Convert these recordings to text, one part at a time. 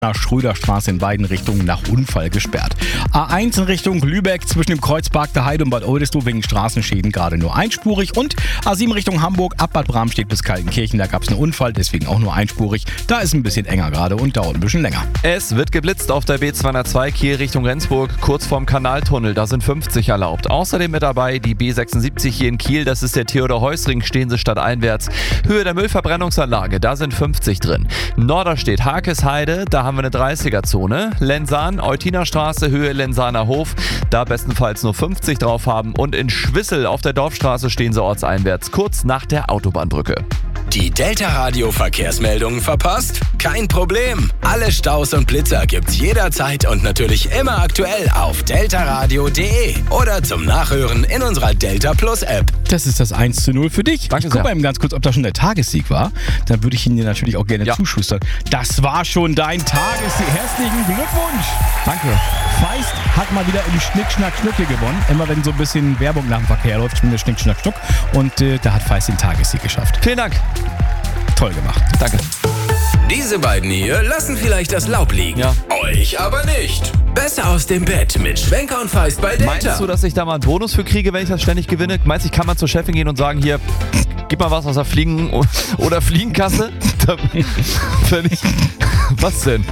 Schröderstraße in beiden Richtungen nach Unfall gesperrt. A1 in Richtung Lübeck zwischen dem Kreuzpark der Heide und Bad Oldesloe wegen Straßenschäden gerade nur einspurig. Und A7 Richtung Hamburg ab Bad Bramstedt bis Kaltenkirchen, da gab es einen Unfall, deswegen auch nur einspurig. Da ist ein bisschen enger gerade und dauert ein bisschen länger. Es wird geblitzt auf der B202 Kiel Richtung Rendsburg, kurz vorm Kanaltunnel, da sind 50 erlaubt. Außerdem mit dabei die B76 hier in Kiel, das ist der Theodor-Heuss-Ring, stehen sie stadteinwärts. Höhe der Müllverbrennungsanlage, da sind 50 drin. Norderstedt, Harkesheide, da haben wir eine 30er-Zone. Lensan, Eutinerstraße, Höhe Lensaner Hof, da bestenfalls nur 50 drauf haben. Und in Schwissel auf der Dorfstraße stehen sie ortseinwärts, kurz nach der Autobahnbrücke. Die Delta-Radio-Verkehrsmeldungen verpasst? Kein Problem. Alle Staus und Blitzer gibt's jederzeit und natürlich immer aktuell auf deltaradio.de oder zum Nachhören in unserer Delta Plus App. Das ist das 1:0 für dich. Danke Ich guck sehr. mal eben ganz kurz, ob das schon der Tagessieg war. Dann würde ich ihn dir natürlich auch gerne zuschustern. Das war schon dein Tagessieg. Herzlichen Glückwunsch. Danke. Feist hat mal wieder im Schnick, Schnack, Schnucke gewonnen. Immer wenn so ein bisschen Werbung nach dem Verkehr läuft, spielen wir Schnick, Schnack, Schnuck. Und da hat Feist den Tagessieg geschafft. Vielen Dank. Toll gemacht. Danke. Diese beiden hier lassen vielleicht das Laub liegen. Ja. Euch aber nicht. Besser aus dem Bett mit Schwenker und Feist bei Delta. Meinst du, dass ich da mal einen Bonus für kriege, wenn ich das ständig gewinne? Meinst du, ich kann mal zur Chefin gehen und sagen, hier, gib mal was aus der Fliegen- oder Fliegenkasse? Wenn ich, was denn?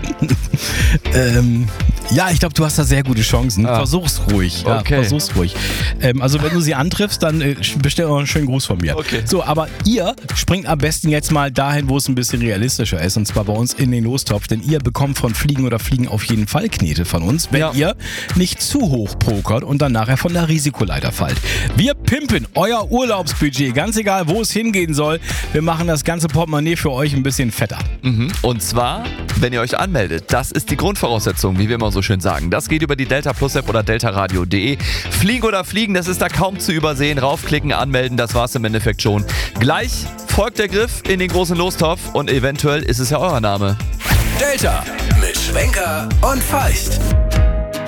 Ja, ich glaube, du hast da sehr gute Chancen. Ah. Versuch's ruhig. Ja, Okay. Versuch's ruhig. Also wenn du sie antriffst, dann bestell auch einen schönen Gruß von mir. Okay. So, aber ihr springt am besten jetzt mal dahin, wo es ein bisschen realistischer ist. Und zwar bei uns in den Lostopf. Denn ihr bekommt von Fliegen oder Fliegen auf jeden Fall Knete von uns, wenn ihr nicht zu hoch pokert und dann nachher von der Risikoleiter fallt. Wir pimpen euer Urlaubsbudget. Ganz egal, wo es hingehen soll. Wir machen das ganze Portemonnaie für euch ein bisschen fetter. Und zwar, wenn ihr euch anmeldet. Das ist die Grundvoraussetzung, wie wir immer so schön sagen. Das geht über die Delta Plus App oder deltaradio.de. Fliegen oder Fliegen, das ist da kaum zu übersehen. Raufklicken, anmelden, das war's im Endeffekt schon. Gleich folgt der Griff in den großen Lostopf und eventuell ist es ja euer Name. Delta mit Schwenker und Feist.